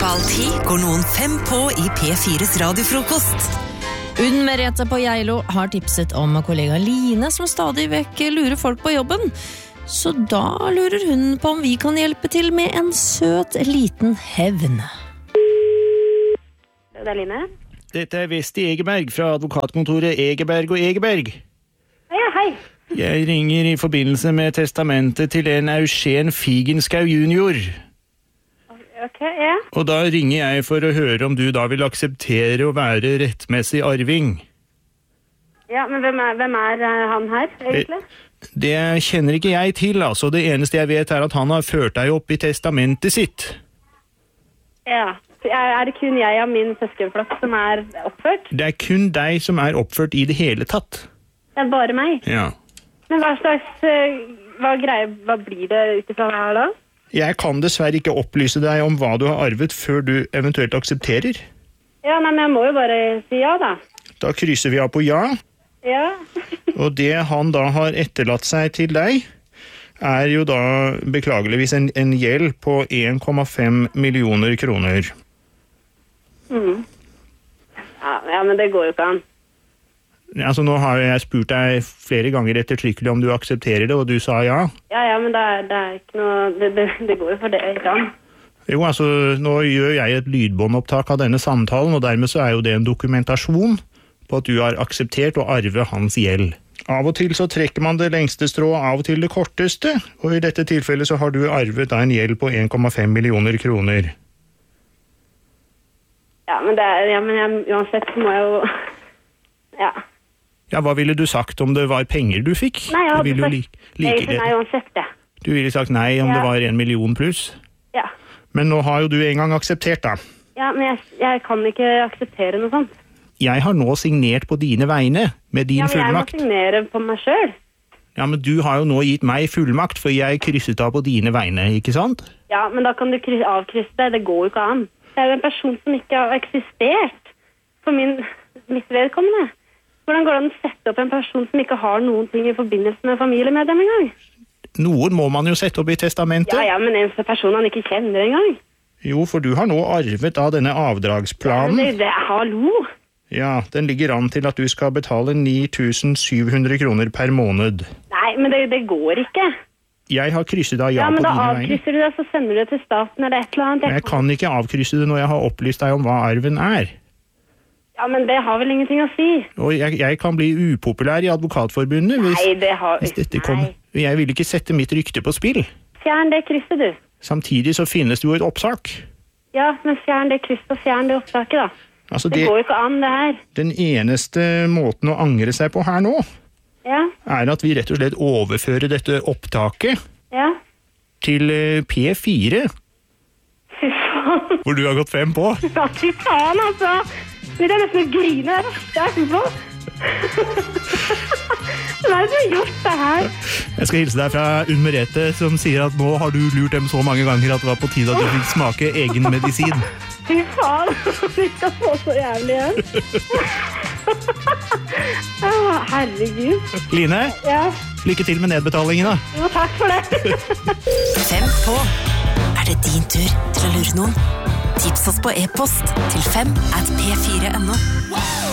på 9:30 går noen 5 på i P4s radiofrokost. Unn Merete på Geilo har tipset om kollega Line som stadig vekk lurer folk på jobben. Så da lurer hun på om vi kan hjelpe til med en søt liten hevn. Det er Line. Dette er Vesti Egeberg fra advokatkontoret Egeberg og Egeberg. Ja, hei. Jeg ringer i forbindelse med testamentet til en Eugen Figenschou junior. Ok, ja. Og da ringer jeg for å høre om du da vil akseptere å være rettmessig arving. Ja, men hvem er han her, egentlig? Det kjenner ikke jeg til, altså. Det eneste jeg vet er at han har ført deg opp i testamentet sitt. Ja. Er det kun jeg og min søskenflokk som er oppført? Det er kun deg som er oppført i det hele tatt. Det er bare meg? Ja. Men hva blir det utifra her da? Jeg kan dessverre ikke opplyse deg om hva du har arvet før du eventuelt aksepterer. Ja, nei, men jeg må jo bare si ja da. Da krysser vi av på ja. Ja. Og det han da har etterlatt seg til deg, er jo da beklageligvis en gjeld på 1,5 millioner kroner. Ja, men det går jo ikke an. Altså nå har jeg spurt deg flere ganger ettertrykkelig om du aksepterer det, og du sa ja. Ja, men det er ikke noe, det går jo for det ikke an. Jo, altså nå gjør jeg et lydbåndopptak av denne samtalen, og dermed så er jo det en dokumentasjon på at du har akseptert å arve hans gjeld. Av og til så trekker man det lengste strå, av og til det korteste, og i dette tilfellet så har du arvet da en gjeld på 1,5 millioner kroner. Ja, men uansett så må jeg jo, ja. Ja, hva ville du sagt om det var penger du fikk? Nei, jeg hadde sagt nei uansett det. Du ville sagt nei om det var 1 million pluss? Ja. Men nå har jo du en gang akseptert da. Ja, men jeg kan ikke akseptere noe sånt. Jeg har nå signert på dine vegne med din fullmakt. Ja, men jeg må signere på meg selv. Ja, men du har jo nå gitt meg fullmakt, for jeg krysset av på dine vegne, ikke sant? Ja, men da kan du avkrysse det. Det går jo ikke an. Det er jo en person som ikke har eksistert for mitt vedkommende. Hvordan går det an å sette opp en person som ikke har noen ting i forbindelse med familiemedlem engang? Noen må man jo sette opp i testamentet. Ja, men en person han ikke kjenner engang. Jo, for du har nå arvet av denne avdragsplanen. Ja, hallo? Ja, den ligger an til at du skal betale 9.700 kroner per måned. Nei, men det går ikke. Jeg har krysset av ja på dine vegne. Ja, men da avkrysser du det, så sender du det til staten eller et eller annet. Jeg kan ikke avkrysse det når jeg har opplyst deg om hva arven er. Ja, men det har vel ingenting å si. Og jeg kan bli upopulær i advokatforbundet hvis dette kommer. Jeg vil ikke sette mitt rykte på spill. Fjern det krysset, du. Samtidig så finnes det jo et oppsak. Ja, men fjern det krysset og fjern det oppsaket da. Altså det går jo ikke an det her. Den eneste måten å angre seg på her nå, er at vi rett og slett overfører dette opptaket til P4. Fy faen. Hvor du har gått 5 på. Ja, fy faen altså. Det er nesten å grine der. Det er på. Hva er det du har gjort det her? Jeg skal hilse deg fra Unn Merete, som sier at nå har du lurt dem så mange ganger at det var på tide at du fikk smake egen medisin. Fy faen, vi skal få så jævlig igjen. Herregud. Line, lykke til med nedbetalingen da. Jo, takk for det. 5 på. Er det din tur til å lure noen? Tips oss på e-post til 5@p4.no.